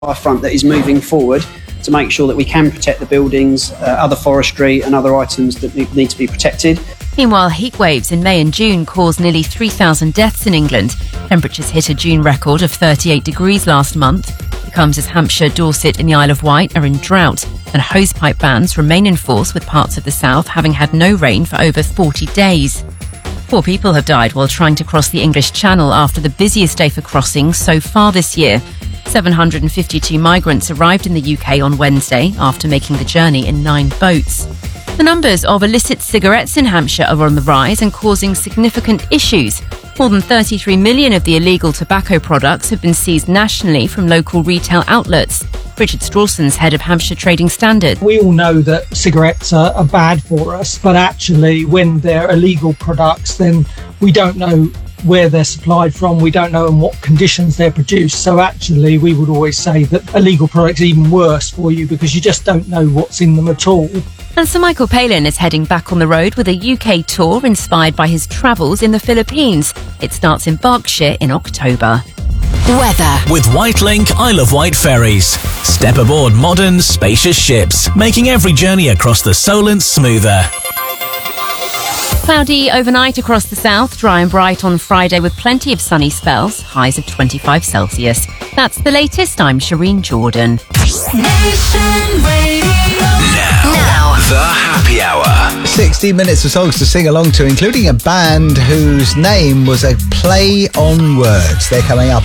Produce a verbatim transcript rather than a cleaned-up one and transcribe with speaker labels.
Speaker 1: front that is moving forward to make sure that we can protect the buildings, uh, other forestry and other items that need to be protected.
Speaker 2: Meanwhile, heat waves in May and June caused nearly three thousand deaths in England. Temperatures hit a June record of thirty-eight degrees last month. It comes as Hampshire, Dorset and the Isle of Wight are in drought, and hosepipe bans remain in force, with parts of the south having had no rain for over forty days. Four people have died while trying to cross the English Channel after the busiest day for crossings so far this year. seven hundred fifty-two migrants arrived in the U K on Wednesday after making the journey in nine boats. The numbers of illicit cigarettes in Hampshire are on the rise and causing significant issues. More than thirty-three million of the illegal tobacco products have been seized nationally from local retail outlets. Richard Strawson's head of Hampshire Trading Standard.
Speaker 3: We all know that cigarettes are, are bad for us, but actually when they're illegal products, then we don't know where they're supplied from, we don't know in what conditions they're produced. So actually we would always say that illegal products are even worse for you because you just don't know what's in them at all.
Speaker 2: And Sir Michael Palin is heading back on the road with a U K tour inspired by his travels in the Philippines. It starts in Berkshire in October.
Speaker 4: Weather.
Speaker 5: With Whitelink Isle of Wight ferries. Step aboard modern, spacious ships, making every journey across the Solent smoother.
Speaker 2: Cloudy overnight across the south, dry and bright on Friday with plenty of sunny spells, highs of twenty-five Celsius. That's the latest. I'm Shireen Jordan.
Speaker 4: Nation Radio.
Speaker 5: Now,
Speaker 4: Now.
Speaker 5: the happy hour.
Speaker 6: sixty minutes of songs to sing along to, including a band whose name was a play on words. They're coming up